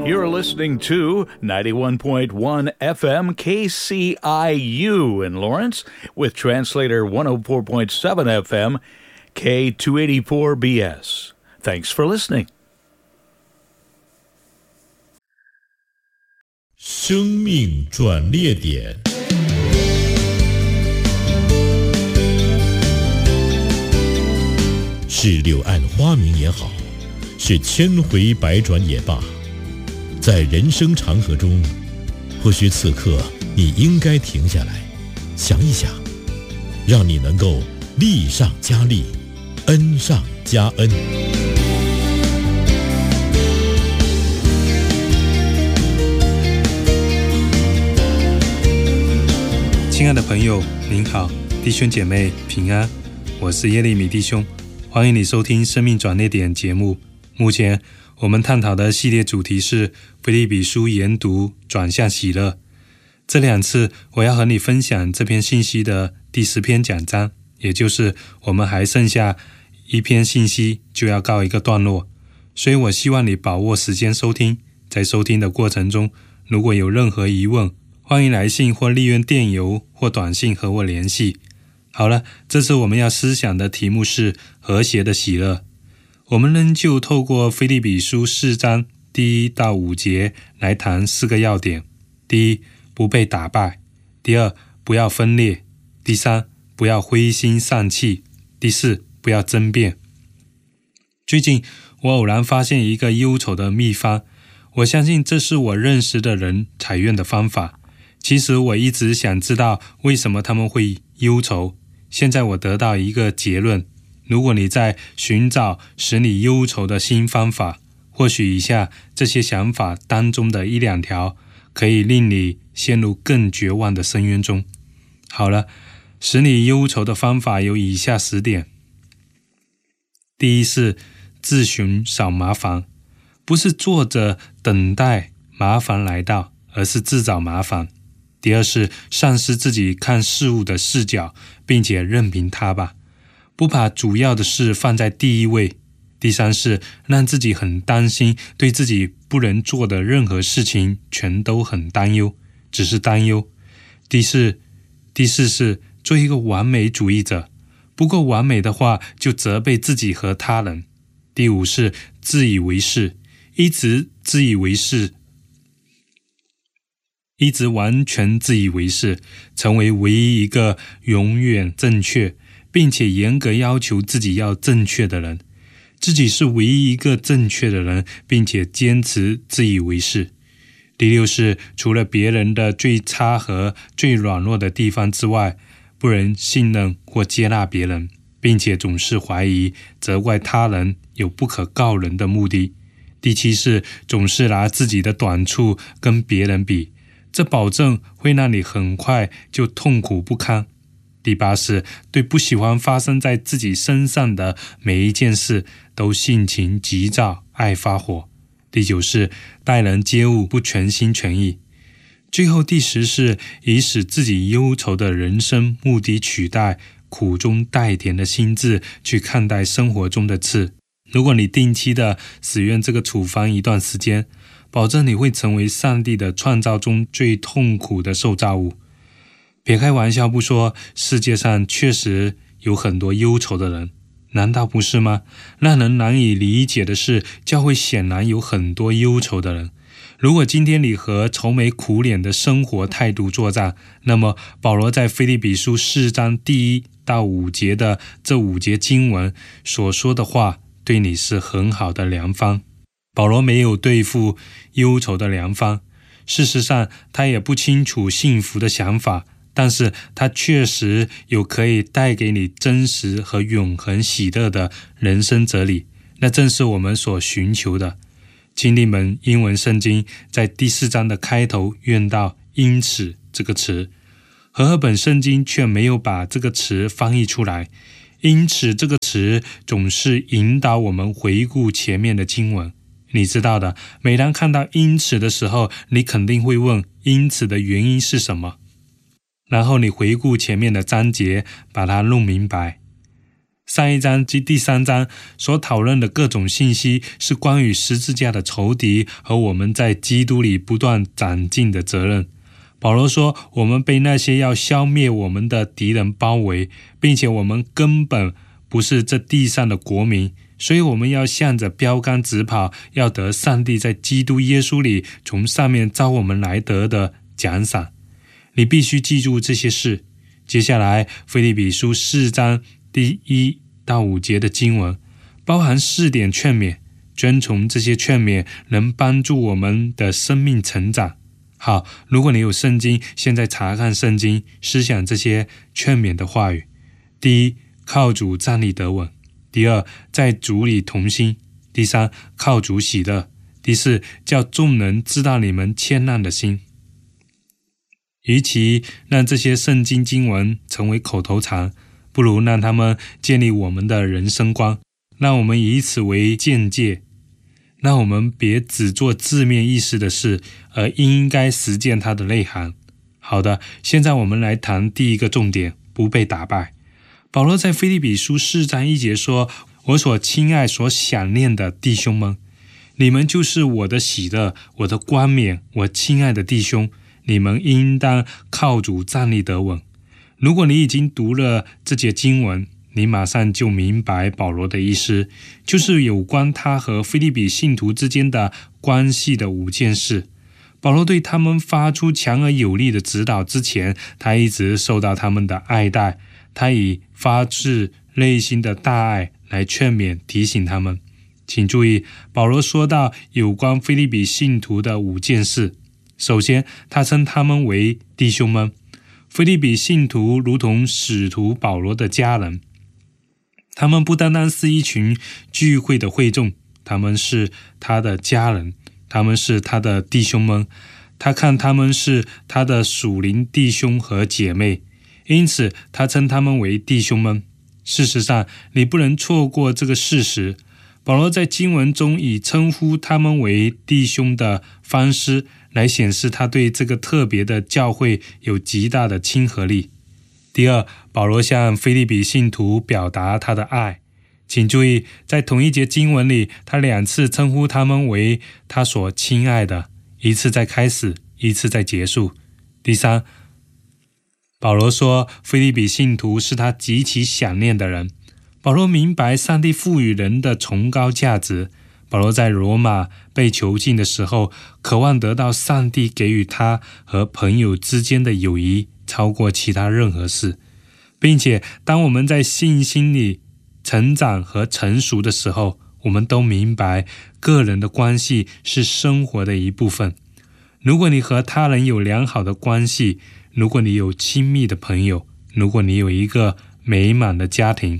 You're listening to 91.1 FM KCIU in Lawrence with translator 104.7 FM K284BS. Thanks for listening. 生命转捩点，是柳暗花明也好，是千回百转也罢，在人生长河中，或许此刻你应该停下来，想一想，让你能够力上加力，恩上加恩。 亲爱的朋友您好，弟兄姐妹平安，我是耶利米弟兄，欢迎你收听生命转捩点节目。目前我们探讨的系列主题是腓立比书研读转向喜乐。这两次我要和你分享这篇信息的第10篇讲章，也就是我们还剩下一篇信息就要告一个段落，所以我希望你把握时间收听。在收听的过程中，如果有任何疑问，欢迎来信或利用电邮或短信和我联系。好了，这次我们要思想的题目是和谐的喜乐。我们仍旧透过腓立比书4章第1到5节来谈4个要点。第一，不被打败；第二，不要分裂；第三，不要灰心丧气；第四，不要争辩。最近我偶然发现一个忧愁的秘方，我相信这是我认识的人采用的方法。其实我一直想知道为什么他们会忧愁，现在我得到一个结论。如果你在寻找使你忧愁的新方法，或许以下这些想法当中的1、2条可以令你陷入更绝望的深渊中。好了，使你忧愁的方法有以下10点。第一是自寻少麻烦，不是坐着等待麻烦来到，而是自找麻烦。第二是丧失自己看事物的视角，并且任凭它吧，不把主要的事放在第一位。第三是让自己很担心，对自己不能做的任何事情全都很担忧，只是担忧。第四是做一个完美主义者，不够完美的话就责备自己和他人。第五是自以为是，一直完全自以为是，成为唯一一个永远正确并且严格要求自己要正确的人，自己是唯一一个正确的人，并且坚持自以为是。第六是除了别人的最差和最软弱的地方之外，不能信任或接纳别人，并且总是怀疑责怪他人，有不可告人的目的。第七是总是拿自己的短处跟别人比，这保证会让你很快就痛苦不堪。第八是对不喜欢发生在自己身上的每一件事都性情急躁，爱发火。第九是待人接物不全心全意。最后第10是以使自己忧愁的人生目的取代苦中带甜的心智去看待生活中的刺。如果你定期的使用这个处方一段时间，保证你会成为上帝的创造中最痛苦的受造物。撇开玩笑不说，世界上确实有很多忧愁的人，难道不是吗？让人难以理解的是，教会显然有很多忧愁的人。如果今天你和愁眉苦脸的生活态度作战，那么保罗在腓立比书4章第1到5节的这5节经文所说的话，对你是很好的良方。保罗没有对付忧愁的良方，事实上他也不清楚幸福的想法，但是他确实有可以带给你真实和永恒喜乐的人生哲理，那正是我们所寻求的。请你们英文圣经在第4章的开头用到因此这个词，和合本圣经却没有把这个词翻译出来。因此这个词总是引导我们回顾前面的经文。你知道的，每当看到因此的时候，你肯定会问因此的原因是什么，然后你回顾前面的章节，把它弄明白。 上一章及第3章所讨论的各种信息是关于十字架的仇敌和我们在基督里不断长进的责任。保罗说，我们被那些要消灭我们的敌人包围，并且我们根本不是这地上的国民，所以我们要向着标杆直跑，要得上帝在基督耶稣里从上面召我们来得的奖赏。你必须记住这些事。接下来腓立比书4章第1到5节的经文包含4点劝勉，遵从这些劝勉能帮助我们的生命成长。好，如果你有圣经，现在查看圣经，思想这些劝勉的话语。第一，靠主站立得稳；第二，在主里同心；第三，靠主喜乐；第四，叫众人知道你们谦让的心。与其让这些圣经经文成为口头禅，不如让他们建立我们的人生观，让我们以此为鉴戒，让我们别只做字面意思的事，而应该实践它的内涵。好的，现在我们来谈第一个重点，不被打败。保罗在腓立比书4章1节说，我所亲爱所想念的弟兄们，你们就是我的喜乐，我的冠冕，我亲爱的弟兄，你们应当靠主站立得稳。如果你已经读了这节经文，你马上就明白保罗的意思，就是有关他和腓立比信徒之间的关系的5件事。保罗对他们发出强而有力的指导之前，他一直受到他们的爱戴，他以发自内心的大爱来劝勉提醒他们。请注意，保罗说到有关腓立比信徒的5件事。首先，他称他们为弟兄们。腓立比信徒如同使徒保罗的家人，他们不单单是一群聚会的会众，他们是他的家人，他们是他的弟兄们，他看他们是他的属灵弟兄和姐妹，因此他称他们为弟兄们。事实上，你不能错过这个事实。保罗在经文中以称呼他们为弟兄的方式来显示他对这个特别的教会有极大的亲和力。第二，保罗向腓立比信徒表达他的爱。请注意，在同一节经文里，他2次称呼他们为他所亲爱的，一次在开始，一次在结束。第三，保罗说腓立比信徒是他极其想念的人。保罗明白上帝赋予人的崇高价值。保罗在罗马被囚禁的时候，渴望得到上帝给予他和朋友之间的友谊超过其他任何事，并且当我们在信心里成长和成熟的时候，我们都明白个人的关系是生活的一部分。如果你和他人有良好的关系，如果你有亲密的朋友，如果你有一个美满的家庭，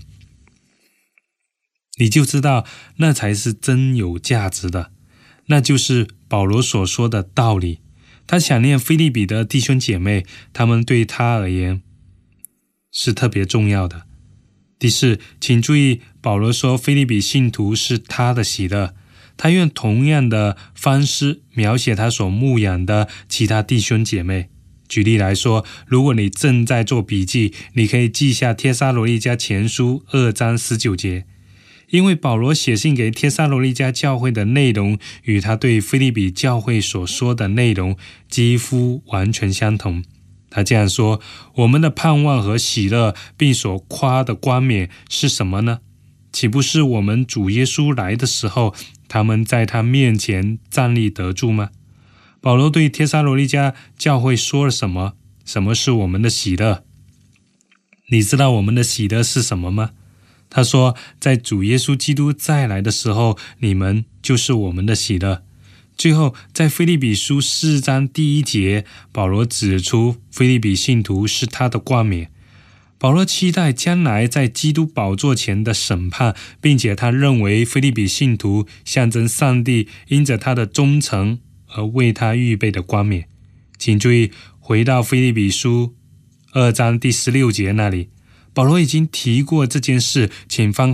你就知道那才是真有价值的。那就是保罗所说的道理。他想念腓立比的弟兄姐妹，他们对他而言是特别重要的。第四，请注意，保罗说腓立比信徒是他的喜乐。他用同样的方式描写他所牧养的其他弟兄姐妹。举例来说，如果你正在做笔记，你可以记下帖撒罗尼迦前书2章19节。因为保罗写信给帖撒罗尼迦教会的内容与他对腓立比教会所说的内容几乎完全相同。他这样说，我们的盼望和喜乐并所夸的冠冕是什么呢？岂不是我们主耶稣来的时候，他们在他面前站立得住吗？保罗对帖撒罗尼迦教会说了什么？什么是我们的喜乐？你知道我们的喜乐是什么吗？他说，在主耶稣基督再来的时候，你们就是我们的喜乐。最后，在腓立比书4章第1节，保罗指出腓立比信徒是他的冠冕。保罗期待将来在基督宝座前的审判，并且他认为腓立比信徒象征上帝因着他的忠诚而为他预备的冠冕。请注意，回到腓立比书2章第16节那里，保罗已经提过这件事，请翻开